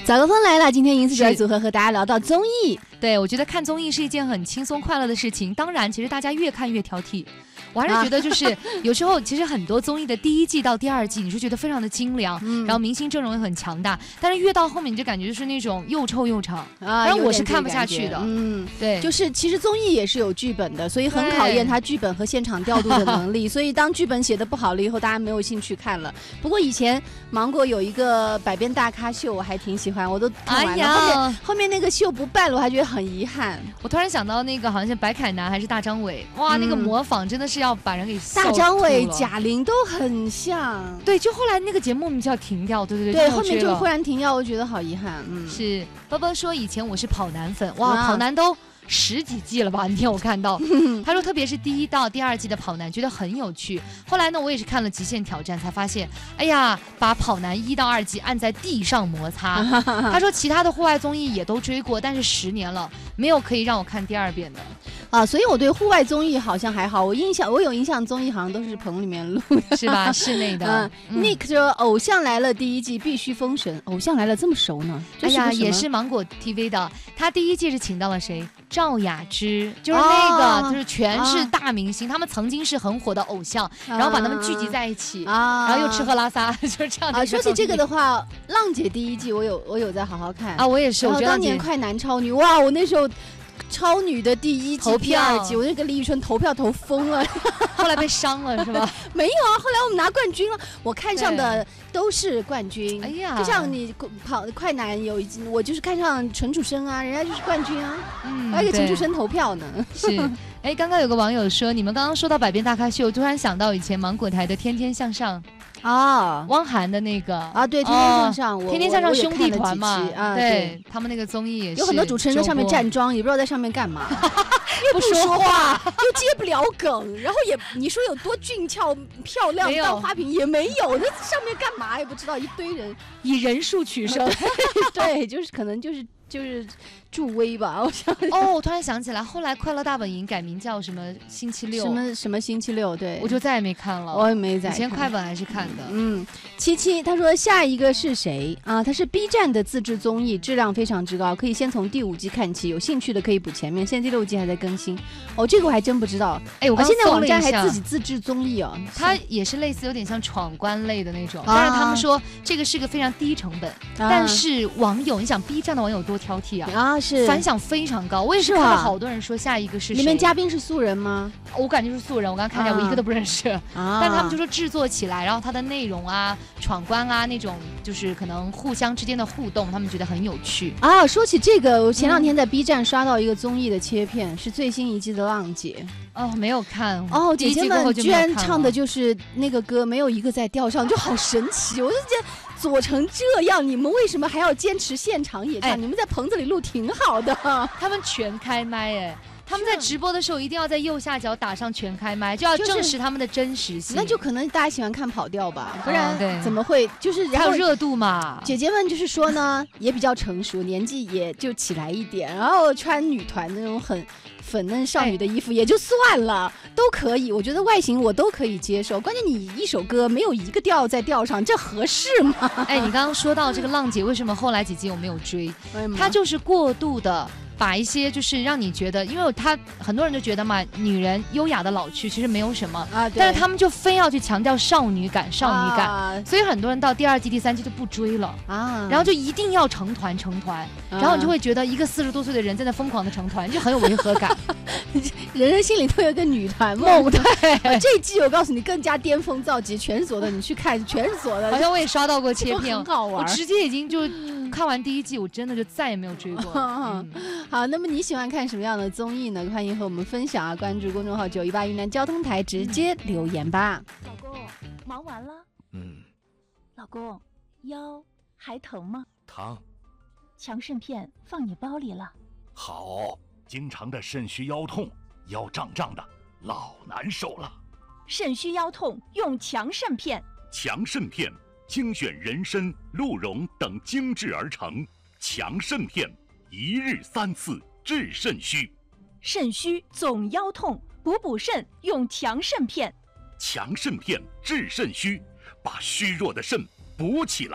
早高峰来了，今天银四角组合和大家聊到综艺。 对，我觉得看综艺是一件很轻松快乐的事情。当然，其实大家越看越挑剔。我还是觉得就是有时候其实很多综艺的第一季到第二季你是觉得非常的精良，然后明星阵容也很强大，但是越到后面你就感觉就是那种又臭又长，然后我是看不下去的。对， 就是其实综艺也是有剧本的，所以很考验他剧本和现场调度的能力，所以当剧本写得不好了以后，大家没有兴趣看了。不过以前芒果有一个百变大咖秀，我还挺喜欢，我都看完了。后面那个秀不办了，我还觉得很遗憾。 我突然想到那个好像是白凯南还是大张伟，哇，那个模仿真的是要把人给大张伟、贾玲都很像。 对，就后来那个节目我们就要停掉，对， 后面就忽然停掉，我觉得好遗憾。 是波波说以前我是跑男粉，哇，跑男都10几季了吧？那天我看到他说，特别是第1到第2季的跑男，觉得很有趣。后来呢，我也是看了《极限挑战》，才发现，哎呀，把跑男1到2季按在地上摩擦。他说，其他的户外综艺也都追过，但是10年了，没有可以让我看第2遍的。 所以我对户外综艺好像还好。我有印象，综艺好像都是棚里面录的， 是吧？室内的。 Nick 说，《偶像来了》第1季必须封神，《偶像来了》这么熟呢？ 哎呀，也是芒果 TV 的。他第1季是请到了谁？赵雅芝，就是那个，就是全是大明星，他们曾经是很火的偶像，然后把他们聚集在一起，然后又吃喝拉撒，就是这样的。 说起这个的话，浪姐第1季我有在好好看啊，我也是。我觉得当年快男超女，哇，我那时候。超女的第1季、第2季，我那个李宇春投票投疯了， 后来被伤了是吧？ 没有啊，后来我们拿冠军了，我看上的都是冠军。哎呀，就像你跑快男有一季，我就是看上陈楚生啊，人家就是冠军啊，还给陈楚生投票呢。 是，哎，刚刚有个网友说，你们刚刚说到百变大咖秀，突然想到以前芒果台的《天天向上》。汪涵的那个对，天天向上， 天天向上兄弟团嘛，对，他们那个综艺也是有很多主持人在上面站桩，也不知道在上面干嘛，又不说话，又接不了梗，然后也你说有多俊俏漂亮当花瓶也没有，那上面干嘛也不知道，一堆人以人数取胜， 对，就是可能就是助威吧，我想。 我突然想起来，后来《快乐大本营》改名叫什么星期六， 什么星期六，对， 我就再也没看了。 我也没再看。 以前快本还是看的。 77他说下一个是谁啊？他是 B 站的自制综艺，质量非常之高，可以先从第5季看起，有兴趣的可以补前面，现在第6季还在更新。这个我还真不知道。 我刚现在网站还自制综艺哦， 它也是类似有点像闯关类的那种，但是他们说这个是个非常低成本，但是网友，你想 B 站的网友多挑剔啊！ 是反响非常高，我也是看到好多人说下一个是谁。 里面嘉宾是素人吗？ 我感觉是素人，我刚看见我一个都不认识。但他们就说制作起来，然后它的内容啊、闯关啊那种，就是可能互相之间的互动，他们觉得很有趣啊。说起这个，我前2天在 B 站刷到一个综艺的切片，是最新1季的《浪姐》。 没有看。 姐姐们居然唱的就是那个歌，没有一个在调上，就好神奇。我就觉得做成这样，你们为什么还要坚持现场演唱？你们在棚子里录挺好的。 他们全开麦他们在直播的时候一定要在右下角打上全开麦，就要证实他们的真实性。 那就可能大家喜欢看跑调吧，不然怎么会就是还有热度嘛？ 姐姐们就是说呢，也比较成熟，年纪也就起来一点，然后穿女团那种很粉嫩少女的衣服也就算了，都可以。我觉得外形我都可以接受，关键你一首歌没有一个调在调上，这合适吗？ 你刚刚说到这个浪姐，为什么后来几季我没有追？她就是过度的。把一些就是让你觉得，因为他很多人就觉得嘛，女人优雅的老去其实没有什么但是他们就非要去强调少女感，所以很多人到第2季、第3季就不追了然后就一定要成团，然后你就会觉得一个40多岁的人在那疯狂的成团，就很有违和感。 人心里都有一个女团梦，对。这一季我告诉你更加巅峰造极，全锁的，你去看全锁的。 好像我也刷到过切片， 很好玩。 我直接已经就看完第1季，我真的就再也没有追过。 好，那么你喜欢看什么样的综艺呢？欢迎和我们分享关注公众号918云南交通台，直接留言吧。 老公，忙完了？老公，腰还疼吗？ 疼。 强肾片放你包里了。 好，经常的肾虚腰痛，腰胀胀的，老难受了。 肾虚腰痛用强肾片。 强肾片精选人参、鹿茸等精制而成，强肾片。1日3次治肾虚， 肾虚总腰痛，补肾用强肾片。 强肾片治肾虚，把虚弱的肾补起来。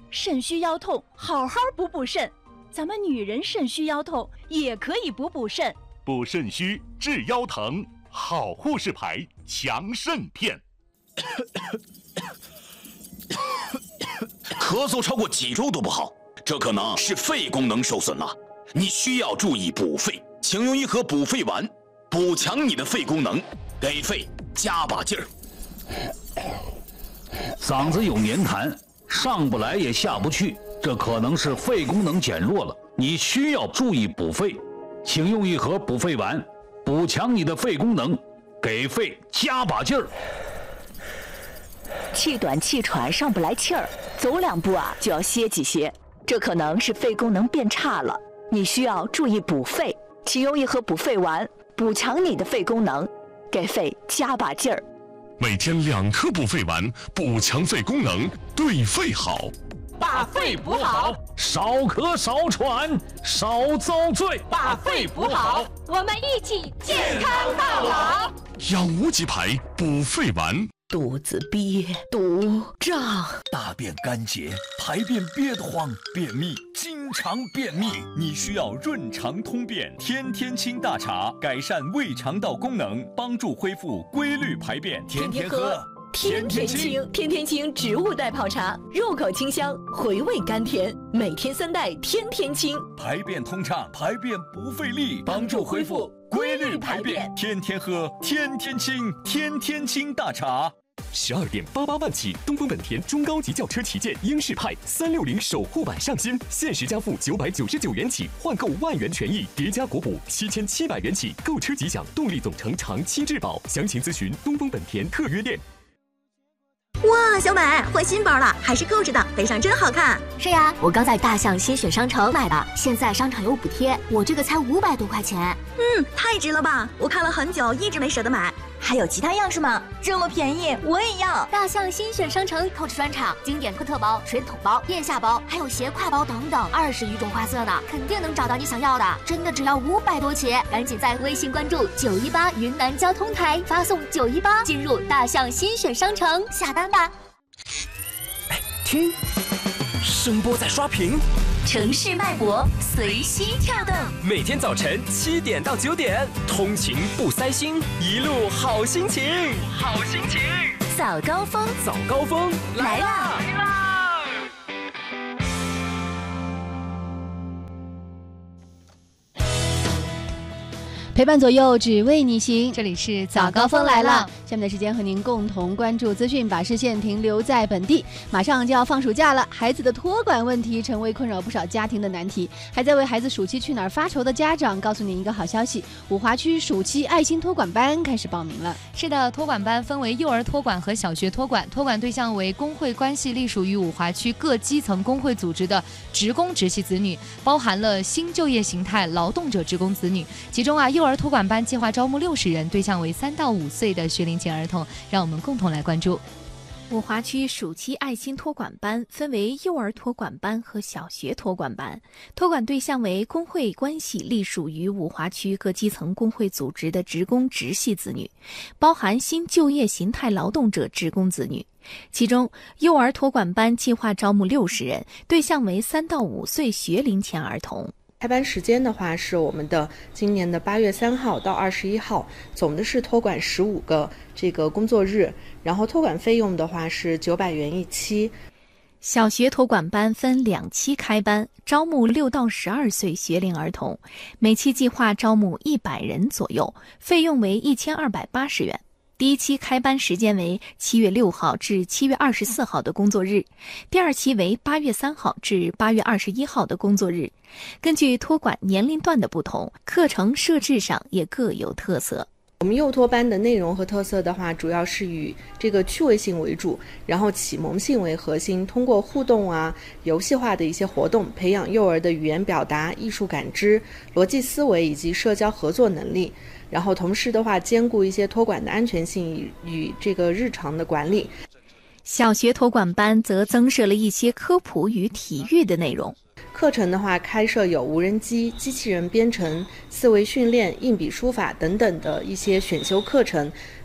肾虚腰痛，好好补补肾。咱们女人肾虚腰痛也可以补补肾， 补肾虚治腰疼，好护士牌强肾片。 咳嗽超过几周都不好，这可能是肺功能受损了，你需要注意补肺，请用一盒补肺丸，补强你的肺功能，给肺加把劲儿。 嗓子有黏痰，上不来也下不去，这可能是肺功能减弱了，你需要注意补肺，请用一盒补肺丸，补强你的肺功能，给肺加把劲儿。 气短气喘上不来气儿，走2步啊就要歇几歇，这可能是肺功能变差了，你需要注意补肺，请用一盒补肺丸，补强你的肺功能，给肺加把劲儿。 每天2颗补肺丸，补强肺功能，对肺好。 把肺补好， 少咳少喘少遭罪。 把肺补好， 我们一起健康到老。 养无极牌补肺丸。 肚子憋、肚胀， 大便干结，排便憋得慌，便秘，经常便秘，你需要润肠通便天天清大茶，改善胃肠道功能，帮助恢复规律排便。天天喝， 天天清。天天清植物代泡茶，入口清香，回味甘甜，每天3袋，天天清， 排便通畅，排便不费力，帮助恢复规律排便。天天喝，天天清，天天清大茶。 12.88万起，东风本田中高级轿车旗舰英仕派360首付版上新，限时加付999元起，换购万元权益，叠加国补7700元起，购车即享动力总成长期质保。详情咨询东风本田特约店。 哇，小美换新包了，还是购置的，背上真好看。 是呀，我刚在大象新选商城买的，现在商场有补贴，我这个才500多块钱。 太值了吧！我看了很久，一直没舍得买。还有其他样式吗？这么便宜，我也要。 大象新选商城购置专场，经典特包、水桶包、腋下包，还有斜挎包等等，20余种花色的，肯定能找到你想要的。真的只要500多起，赶紧在微信关注918云南交通台，发送918进入大象新选商城下单吧。 听，声波在刷屏。 城市脉搏随心跳动， 每天早晨7点到9点，通勤不塞心，一路好心情，好心情。 早高峰， 早高峰来啦！ 陪伴左右，只为你行。 这里是早高峰来了， 下面的时间和您共同关注资讯，把视线停留在本地。马上就要放暑假了，孩子的托管问题成为困扰不少家庭的难题。还在为孩子暑期去哪儿发愁的家长，告诉您一个好消息：五华区暑期爱心托管班开始报名了。 是的，托管班分为幼儿托管和小学托管，托管对象为工会关系隶属于五华区各基层工会组织的职工直系子女，包含了新就业形态劳动者职工子女。其中幼儿托管班计划招募60人，对象为3到5岁的学龄前儿童。让我们共同来关注。 五华区暑期爱心托管班分为幼儿托管班和小学托管班，托管对象为工会关系隶属于五华区各基层工会组织的职工直系子女，包含新就业形态劳动者职工子女。其中，幼儿托管班计划招募60人，对象为3到5岁学龄前儿童。 开班时间的话是我们的今年的8月3号到21号，总的是托管15个这个工作日，然后托管费用的话是900元一期。 小学托管班分2期开班，招募6到12岁学龄儿童，每期计划招募100人左右，费用为1280元。第一期开班时间为7月6号至7月24号的工作日，第二期为8月3号至8月21号的工作日。根据托管年龄段的不同，课程设置上也各有特色。 我们幼托班的内容和特色的话，主要是以这个趣味性为主，然后启蒙性为核心，通过互动游戏化的一些活动，培养幼儿的语言表达、艺术感知、逻辑思维以及社交合作能力。然后同时的话，兼顾一些托管的安全性与这个日常的管理。 小学托管班则增设了一些科普与体育的内容。 课程的话，开设有无人机、机器人编程、思维训练、硬笔书法等等的一些选修课程，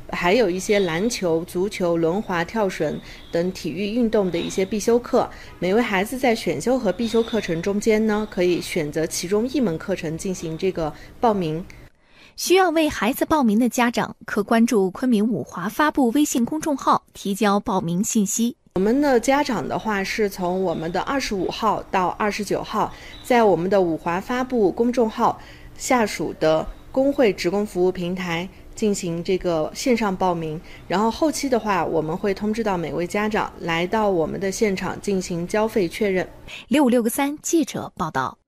还有一些篮球、足球、轮滑、跳绳等体育运动的一些必修课。每位孩子在选修和必修课程中间呢，可以选择其中一门课程进行这个报名。 需要为孩子报名的家长可关注昆明五华发布微信公众号提交报名信息。 我们的家长的话是从我们的25号到29号，在我们的五华发布公众号下属的工会职工服务平台进行这个线上报名，然后后期的话我们会通知到每位家长来到我们的现场进行交费确认。 656个3记者报道。